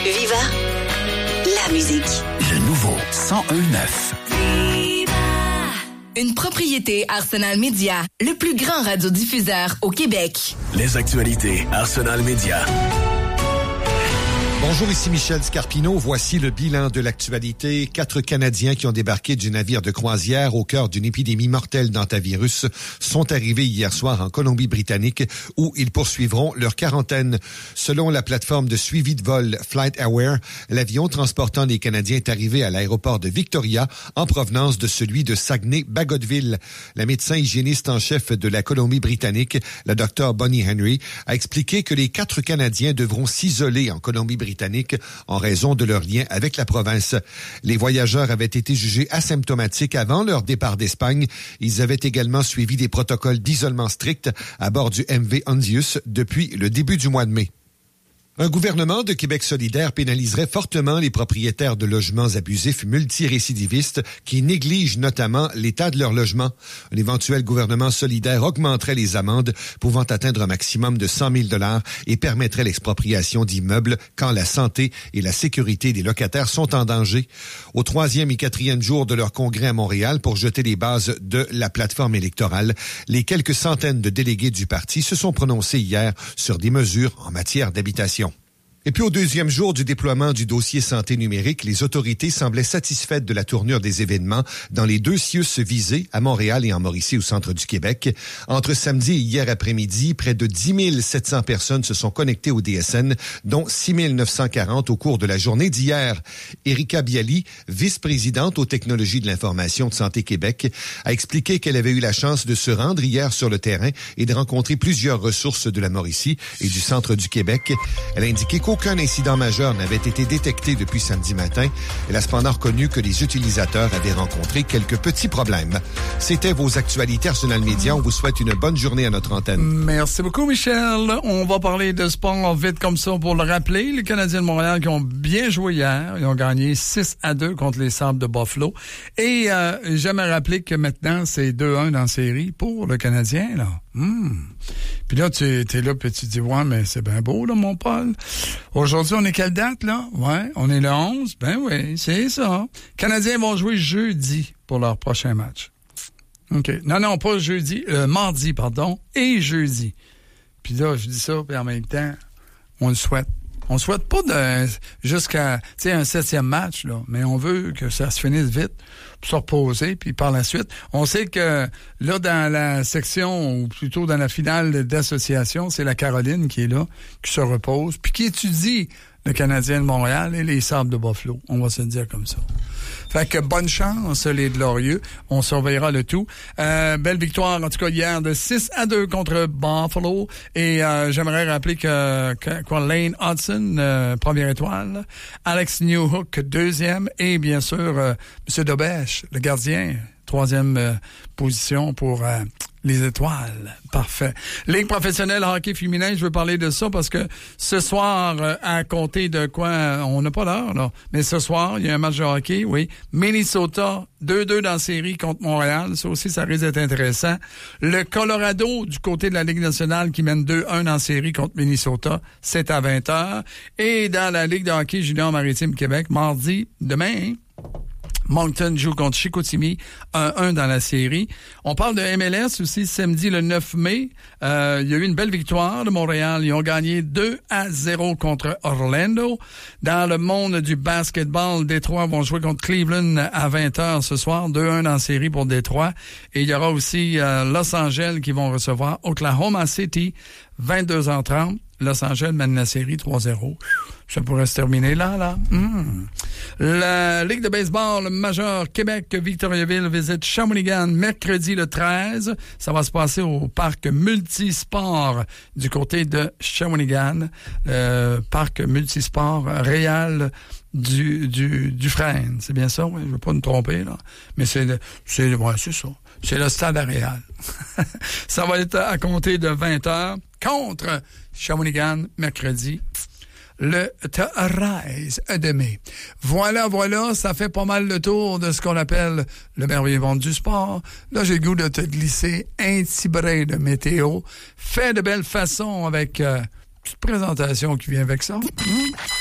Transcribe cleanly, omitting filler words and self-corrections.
Viva la musique. Le nouveau 101.9. Une propriété Arsenal Média, le plus grand radiodiffuseur au Québec. Les actualités Arsenal Média. Bonjour, ici Michel Scarpino. Voici le bilan de l'actualité. 4 Canadiens qui ont débarqué du navire de croisière au cœur d'une épidémie mortelle d'hantavirus sont arrivés hier soir en Colombie-Britannique où ils poursuivront leur quarantaine. Selon la plateforme de suivi de vol FlightAware, l'avion transportant les Canadiens est arrivé à l'aéroport de Victoria en provenance de celui de Saguenay-Bagotville. La médecin hygiéniste en chef de la Colombie-Britannique, la Dr. Bonnie Henry, a expliqué que les 4 Canadiens devront s'isoler en Colombie-Britannique en raison de leur lien avec la province. Les voyageurs avaient été jugés asymptomatiques avant leur départ d'Espagne. Ils avaient également suivi des protocoles d'isolement stricts à bord du MV Hondius depuis le début du mois de mai. Un gouvernement de Québec solidaire pénaliserait fortement les propriétaires de logements abusifs multirécidivistes qui négligent notamment l'état de leur logement. Un éventuel gouvernement solidaire augmenterait les amendes pouvant atteindre un maximum de 100 000 $ et permettrait l'expropriation d'immeubles quand la santé et la sécurité des locataires sont en danger. Au 3e et 4e jour de leur congrès à Montréal pour jeter les bases de la plateforme électorale, les quelques centaines de délégués du parti se sont prononcés hier sur des mesures en matière d'habitation. Et puis au 2e jour du déploiement du dossier santé numérique, les autorités semblaient satisfaites de la tournure des événements dans les 2 CIUS visés, à Montréal et en Mauricie au centre du Québec. Entre samedi et hier après-midi, près de 10 700 personnes se sont connectées au DSN, dont 6 940 au cours de la journée d'hier. Erika Bialy, vice-présidente aux technologies de l'information de Santé Québec, a expliqué qu'elle avait eu la chance de se rendre hier sur le terrain et de rencontrer plusieurs ressources de la Mauricie et du centre du Québec. Elle a indiqué qu'aucun incident majeur n'avait été détecté depuis samedi matin. Elle a cependant reconnu que les utilisateurs avaient rencontré quelques petits problèmes. C'était vos actualités Arsenal Média. On vous souhaite une bonne journée à notre antenne. Merci beaucoup, Michel. On va parler de sport vite comme ça pour le rappeler. Les Canadiens de Montréal qui ont bien joué hier. Ils ont gagné 6-2 contre les Sabres de Buffalo. Et j'aimerais rappeler que maintenant, c'est 2-1 dans la série pour le Canadien, là. Puis là, tu es là, puis tu te dis, ouais, mais c'est bien beau, là, mon Paul. Aujourd'hui, on est quelle date, là? Ouais, on est le 11. Ben oui, c'est ça. Les Canadiens vont jouer jeudi pour leur prochain match. OK. Non, pas jeudi, mardi, pardon, et jeudi. Puis là, je dis ça, puis en même temps, on le souhaite. On souhaite pas jusqu'à, tu sais, un 7e match, là, mais on veut que ça se finisse vite pour se reposer, puis par la suite, on sait que là, dans la section, ou plutôt dans la finale d'association, c'est la Caroline qui est là, qui se repose, puis qui étudie le Canadien de Montréal et les Sabres de Buffalo. On va se dire comme ça. Fait que bonne chance, les Glorieux. On surveillera le tout. Belle victoire, en tout cas, hier, de 6-2 contre Buffalo. Et j'aimerais rappeler que Lane Hudson, première étoile. Alex Newhook, 2e. Et bien sûr, M. Dobèche, le gardien, 3e position pour les étoiles. Parfait. Ligue professionnelle hockey féminin, je veux parler de ça parce que ce soir, à compter de quoi, on n'a pas l'heure, là, mais ce soir, il y a un match de hockey, oui. Minnesota, 2-2 dans la série contre Montréal. Ça aussi, ça risque d'être intéressant. Le Colorado, du côté de la Ligue nationale, qui mène 2-1 dans la série contre Minnesota, c'est à 20h. Et dans la Ligue de hockey junior maritime Québec, mardi, demain, Moncton joue contre Chicoutimi, 1-1 dans la série. On parle de MLS aussi, samedi le 9 mai. Il y a eu une belle victoire de Montréal. Ils ont gagné 2-0 contre Orlando. Dans le monde du basketball, Détroit vont jouer contre Cleveland à 20h ce soir. 2-1 dans la série pour Détroit. Et il y aura aussi Los Angeles qui vont recevoir Oklahoma City, 22h30. Los Angeles mène la série 3-0. Ça pourrait se terminer là. La Ligue de baseball majeure Québec Victoriaville visite Shawinigan mercredi le 13. Ça va se passer au parc multisport du côté de Shawinigan. Parc multisport Réal du Frêne. C'est bien ça, oui? Je ne veux pas me tromper, là. Mais c'est ça. C'est le stade à Réal. Ça va être à compter de 20h contre Shawinigan mercredi. Le 13 de mai. Voilà, ça fait pas mal le tour de ce qu'on appelle le merveilleux monde du sport. Là, j'ai le goût de te glisser un petit brin de météo. Fait de belle façon avec une petite présentation qui vient avec ça.